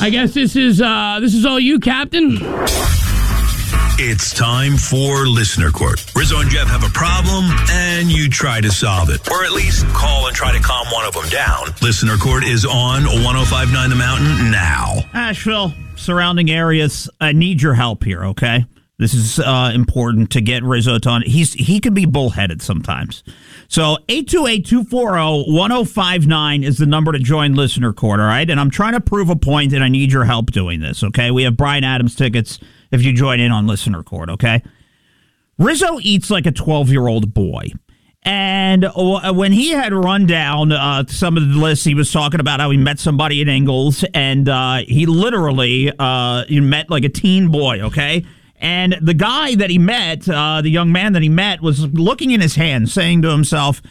I guess this is all you, Captain. It's time for Listener Court. Rizzo and Jeff have a problem, and you try to solve it. Or at least call and try to calm one of them down. Listener Court is on 105.9 The Mountain now. Asheville, surrounding areas, I need your help here, okay? This is important to get Rizzo on. He can be bullheaded sometimes. So 828-240-1059 is the number to join Listener Court, all right? And I'm trying to prove a point, and I need your help doing this, okay? We have Bryan Adams tickets if you join in on Listener Court, okay? Rizzo eats like a 12-year-old boy. And when he had run down some of the lists, he was talking about how he met somebody in Ingalls, and he literally met like a teen boy, okay? And the guy that he met, the young man that he met, was looking in his hand, saying to himself,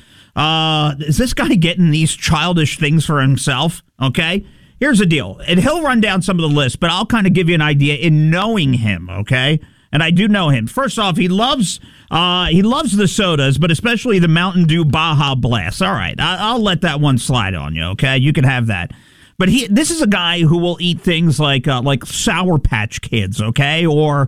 is this guy getting these childish things for himself? Okay? Here's the deal. And he'll run down some of the lists, but I'll kind of give you an idea in knowing him, okay? And I do know him. First off, he loves the sodas, but especially the Mountain Dew Baja Blast. All right, I'll let that one slide on you, okay? You can have that. But this is a guy who will eat things like Sour Patch Kids, okay? Or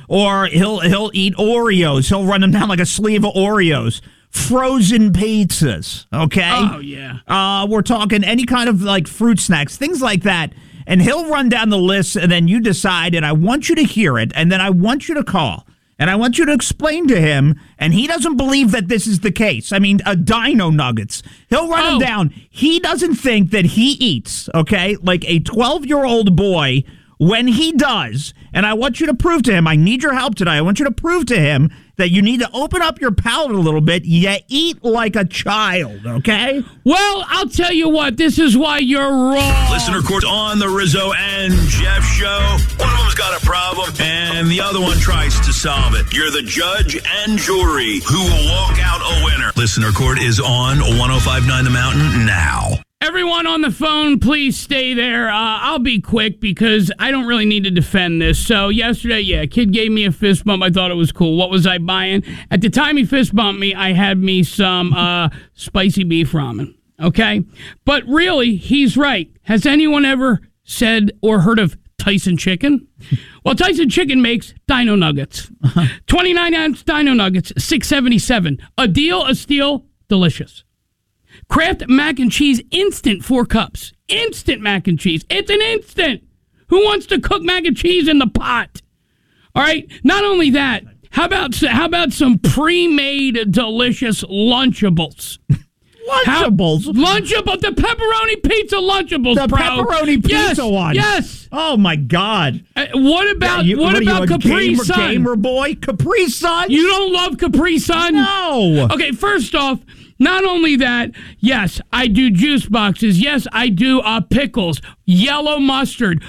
he'll eat Oreos. He'll run them down like a sleeve of Oreos. Frozen pizzas, okay? Oh, yeah. We're talking any kind of like fruit snacks, things like that. And he'll run down the list, and then you decide, and I want you to hear it, and then I want you to call. And I want you to explain to him, and he doesn't believe that this is the case. I mean, Dino Nuggets. He'll run them down. He doesn't think that he eats, okay, like a 12-year-old boy when he does. And I want you to prove to him, I need your help today. I want you to prove to him that you need to open up your palate a little bit. You eat like a child, okay? Well, I'll tell you what, this is why you're wrong. Listener Court on the Rizzo and Jeff show. One of them's got a problem, and the other one tries to solve it. You're the judge and jury who will walk out a winner. Listener Court is on 105.9 The Mountain now. Everyone on the phone, please stay there. I'll be quick because I don't really need to defend this. So yesterday, a kid gave me a fist bump. I thought it was cool. What was I buying? At the time he fist bumped me, I had me some spicy beef ramen. Okay? But really, he's right. Has anyone ever said or heard of Tyson Chicken? Well, Tyson Chicken makes Dino Nuggets. 29-ounce Dino Nuggets, $6.77. A deal, a steal, delicious. Kraft mac and cheese instant 4 cups. Instant mac and cheese. It's an instant. Who wants to cook mac and cheese in the pot? All right. Not only that, how about some pre-made delicious Lunchables? Lunchables? Lunchables. The pepperoni pizza Lunchables, the pepperoni pizza one? Yes. Oh, my God. What about Capri Sun? Gamer boy? Capri Sun? You don't love Capri Sun? No. Okay, first off, not only that, yes, I do juice boxes. Yes, I do pickles, yellow mustard,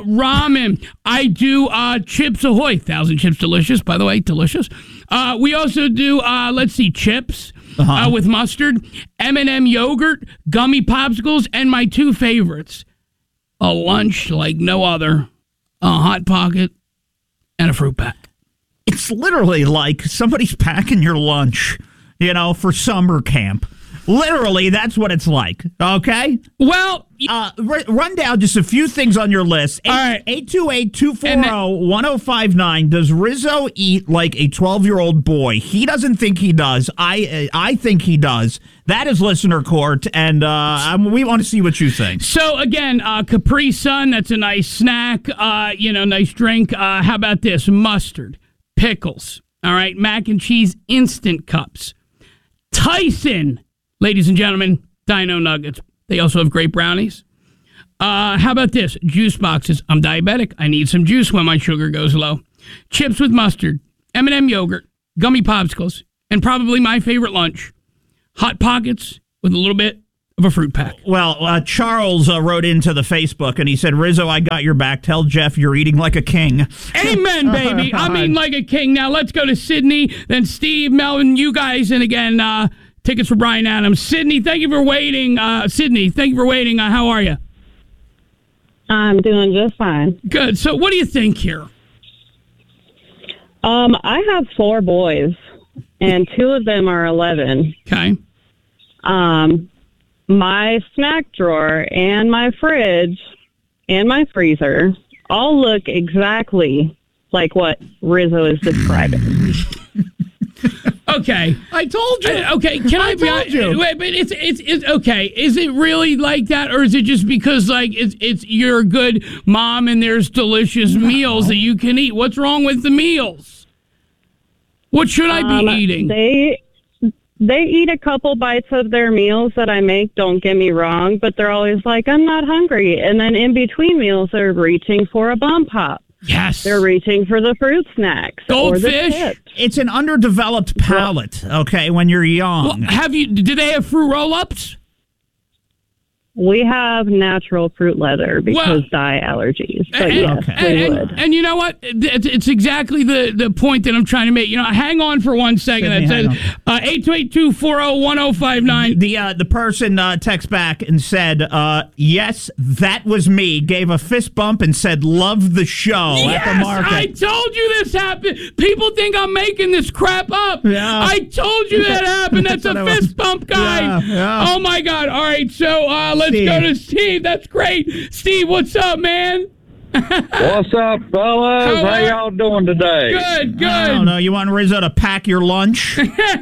ramen. I do Chips Ahoy. 1,000 Chips Delicious, by the way, delicious. We also do, chips with mustard, M&M yogurt, gummy popsicles, and my 2 favorites, a lunch like no other, a Hot Pocket, and a fruit pack. It's literally like somebody's packing your lunch, for summer camp. Literally, that's what it's like, okay? Well, run down just a few things on your list. All right. 828-240-1059. Does Rizzo eat like a 12-year-old boy? He doesn't think he does. I think he does. That is Listener Court, and we want to see what you think. So, again, Capri Sun, that's a nice snack, nice drink. How about this? Mustard, pickles, all right, mac and cheese instant cups. Tyson, ladies and gentlemen, Dino Nuggets. They also have great brownies. How about this? Juice boxes. I'm diabetic. I need some juice when my sugar goes low. Chips with mustard, M&M yogurt, gummy popsicles, and probably my favorite lunch, Hot Pockets with a little bit of a fruit pack. Well, Charles wrote into the Facebook, and he said, Rizzo, I got your back. Tell Jeff you're eating like a king. Amen, baby. I'm eating like a king. Now let's go to Sydney, then Steve, Melvin, you guys, and again, tickets for Bryan Adams. Sydney, thank you for waiting. How are you? I'm doing just fine. Good. So what do you think here? I have 4 boys, and 2 of them are 11. Okay. My snack drawer and my fridge and my freezer all look exactly like what Rizzo is describing. Okay, I told you. Okay, can I be honest? Wait, but it's okay. Is it really like that, or is it just because like it's you're a good mom and there's delicious meals that you can eat? What's wrong with the meals? What should I be eating? They eat a couple bites of their meals that I make, don't get me wrong, but they're always like, I'm not hungry. And then in between meals, they're reaching for a Bum Pop. Yes. They're reaching for the fruit snacks. Goldfish. Or the chips. It's an underdeveloped palate, okay, when you're young. Well, do they have fruit roll-ups? We have natural fruit leather because dye allergies. But yes, we would. And you know what? It's exactly the point that I'm trying to make. You know, hang on for 1 second. That says 828-240-1059. The person texts back and said, yes, that was me, gave a fist bump and said, love the show at the market. I told you this happened. People think I'm making this crap up. Yeah. I told you that happened. That's a fist bump guy. Yeah. Oh, my God. All right, so let's go to Steve. That's great. Steve, what's up, man? What's up, fellas? How y'all doing today? Good. I don't know. You want Rizzo to pack your lunch?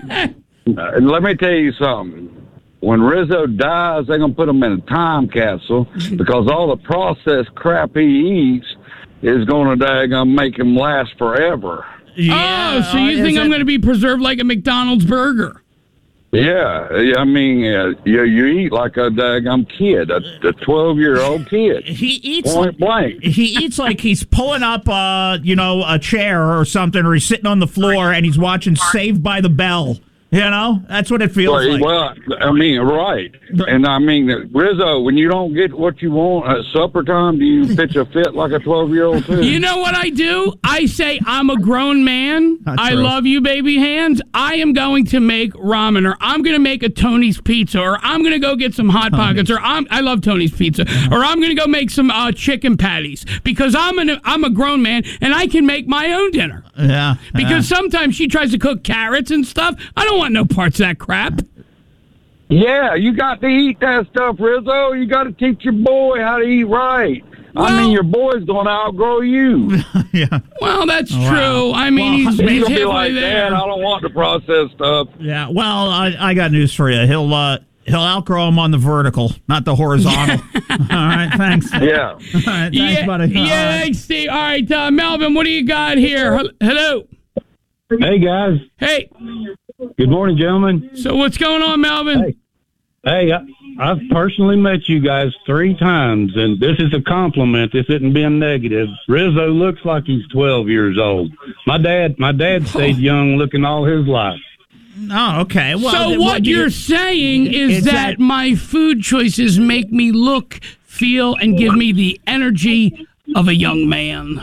Let me tell you something. When Rizzo dies, they're going to put him in a time capsule because all the processed crap he eats is going to make him last forever. Yeah, so you think I'm going to be preserved like a McDonald's burger? Yeah, I mean, you eat like a daggum kid, a 12-year-old kid. He eats point blank. He eats like he's pulling up, a chair or something, or he's sitting on the floor and he's watching Saved by the Bell. You know, that's what it feels like. Well, I mean, right. And I mean, Rizzo, when you don't get what you want at supper time, do you pitch a fit like a 12-year-old too? You know what I do? I say, I'm a grown man. I love you, baby hands. I am going to make ramen, or I'm going to make a Tony's Pizza, or I'm going to go get some Hot Pockets, or I love Tony's Pizza, or I'm going to go make some chicken patties, because I'm a grown man, and I can make my own dinner. Yeah. Because sometimes she tries to cook carrots and stuff. I don't want no parts of that crap. Yeah, you got to eat that stuff, Rizzo. You got to teach your boy how to eat right. I mean, your boy's going to outgrow you. Yeah. Well, that's true. I mean, he's going to be halfway like, there. Dad, I don't want the processed stuff. Yeah. Well, I got news for you. He'll outgrow him on the vertical, not the horizontal. All right. Thanks. Yeah. All right. Thanks, buddy. Yeah, thanks, Steve. All right, Melvin, what do you got here? Hello. Hey, guys. Hey. Good morning, gentlemen. So what's going on, Melvin? Hey, I've personally met you guys 3 times, and this is a compliment. This isn't being negative. Rizzo looks like he's 12 years old. My dad stayed young looking all his life. Oh, okay. Well, so what you're saying is that my food choices make me look, feel, and give me the energy of a young man.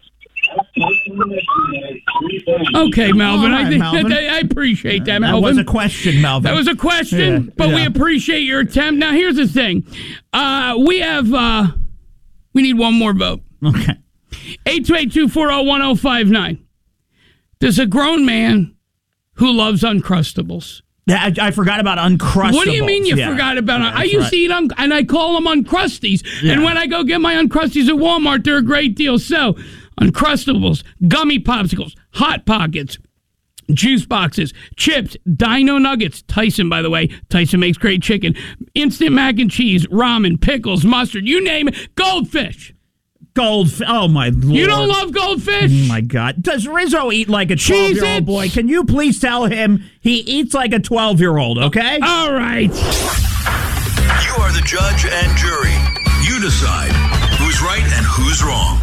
Okay, Melvin. Right, I think Melvin. I appreciate that, Melvin. That was a question, Melvin. That was a question, but we appreciate your attempt. Now, here's the thing. We need one more vote. Okay. 828-240-1059. Does a grown man who loves Uncrustables. Yeah, I forgot about Uncrustables. What do you mean you forgot about it? I used to eat them, and I call them Uncrusties. Yeah. And when I go get my Uncrusties at Walmart, they're a great deal. So, Uncrustables, gummy popsicles, Hot Pockets, juice boxes, chips, Dino Nuggets. Tyson, by the way. Tyson makes great chicken. Instant mac and cheese, ramen, pickles, mustard, you name it. Goldfish. Oh, my Lord. You don't love goldfish? Oh, my God. Does Rizzo eat like a 12-year-old boy? Can you please tell him he eats like a 12-year-old, okay? All right. You are the judge and jury. You decide who's right and who's wrong.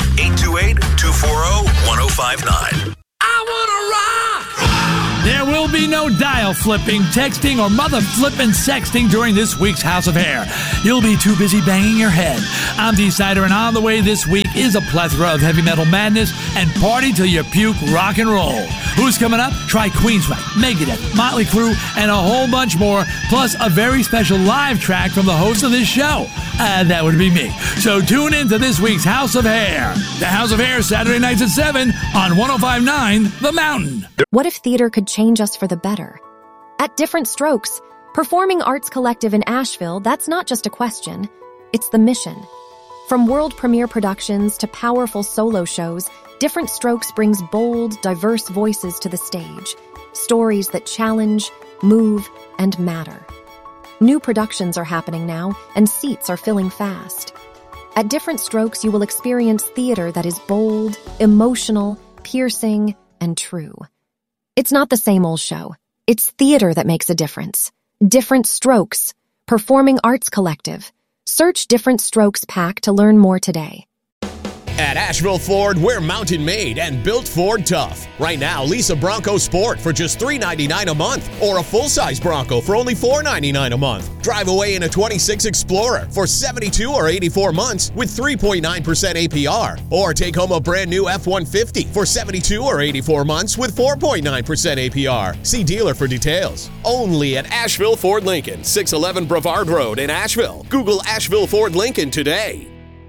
828-240-1059. I wanna rock! There will be no dial flipping, texting, or mother flipping sexting during this week's House of Hair. You'll be too busy banging your head. I'm D-Sider, and on the way this week is a plethora of heavy metal madness and party till you puke rock and roll. Who's coming up? Try Queensryche, Megadeth, Motley Crue, and a whole bunch more, plus a very special live track from the host of this show. That would be me. So tune in to this week's House of Hair. The House of Hair, Saturday nights at 7 on 105.9 The Mountain. What if theater could change us for the better? At Different Strokes, Performing Arts Collective in Asheville, that's not just a question, it's the mission. From world premiere productions to powerful solo shows, Different Strokes brings bold, diverse voices to the stage. Stories that challenge, move, and matter. New productions are happening now, and seats are filling fast. At Different Strokes, you will experience theater that is bold, emotional, piercing, and true. It's not the same old show. It's theater that makes a difference. Different Strokes, Performing Arts Collective. Search Different Strokes Pack to learn more today. At Asheville Ford, we're mountain made and built Ford tough. Right now, lease a Bronco Sport for just $399 a month or a full-size Bronco for only $499 a month. Drive away in a 26 Explorer for 72 or 84 months with 3.9% APR. Or take home a brand new F-150 for 72 or 84 months with 4.9% APR. See dealer for details. Only at Asheville Ford Lincoln, 611 Brevard Road in Asheville. Google Asheville Ford Lincoln today.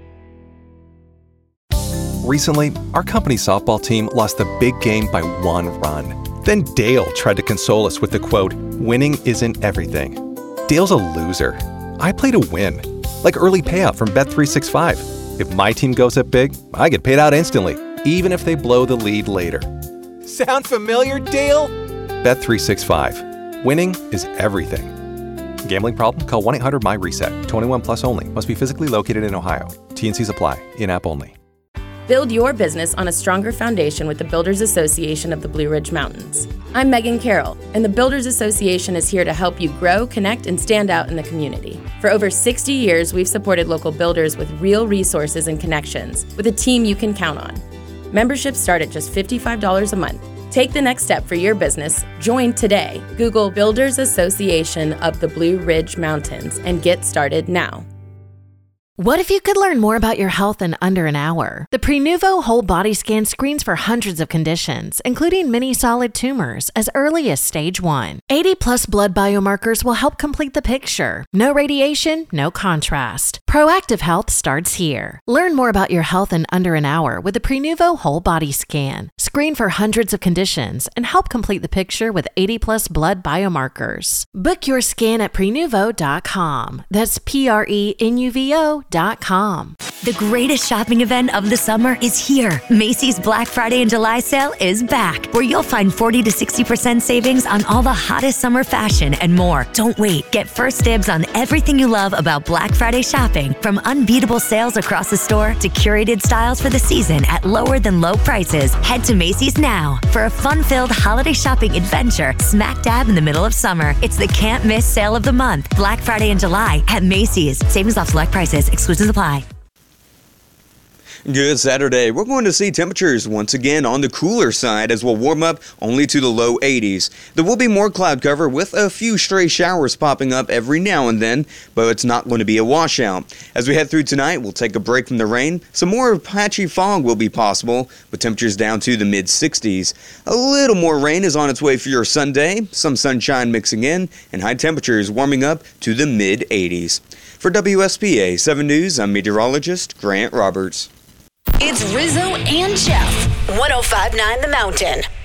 Recently, our company softball team lost the big game by 1 run. Then Dale tried to console us with the quote, "Winning isn't everything." Dale's a loser. I play to win. Like early payout from Bet365. If my team goes up big, I get paid out instantly, even if they blow the lead later. Sound familiar, Dale? Bet365. Winning is everything. Gambling problem? Call 1-800-MY-RESET. 21 plus only. Must be physically located in Ohio. T&Cs apply. In-app only. Build your business on a stronger foundation with the Builders Association of the Blue Ridge Mountains. I'm Megan Carroll, and the Builders Association is here to help you grow, connect, and stand out in the community. For over 60 years, we've supported local builders with real resources and connections, with a team you can count on. Memberships start at just $55 a month. Take the next step for your business. Join today. Google Builders Association of the Blue Ridge Mountains and get started now. What if you could learn more about your health in under an hour? The Prenuvo Whole Body Scan screens for hundreds of conditions, including many solid tumors, as early as stage 1. 80-plus blood biomarkers will help complete the picture. No radiation, no contrast. Proactive health starts here. Learn more about your health in under an hour with the Prenuvo Whole Body Scan. Screen for hundreds of conditions and help complete the picture with 80-plus blood biomarkers. Book your scan at Prenuvo.com. That's Prenuvo.com. The greatest shopping event of the summer is here. Macy's Black Friday and July sale is back, where you'll find 40 to 60% savings on all the hottest summer fashion and more. Don't wait. Get first dibs on everything you love about Black Friday shopping, from unbeatable sales across the store to curated styles for the season at lower than low prices. Head to Macy's now for a fun-filled holiday shopping adventure smack dab in the middle of summer. It's the can't miss sale of the month. Black Friday and July at Macy's. Savings off select prices. Exclusions apply. Good Saturday. We're going to see temperatures once again on the cooler side as we'll warm up only to the low 80s. There will be more cloud cover with a few stray showers popping up every now and then, but it's not going to be a washout. As we head through tonight, we'll take a break from the rain. Some more patchy fog will be possible, with temperatures down to the mid-60s. A little more rain is on its way for your Sunday, some sunshine mixing in, and high temperatures warming up to the mid-80s. For WSPA 7 News, I'm meteorologist Grant Roberts. It's Rizzo and Jeff, 105.9 The Mountain.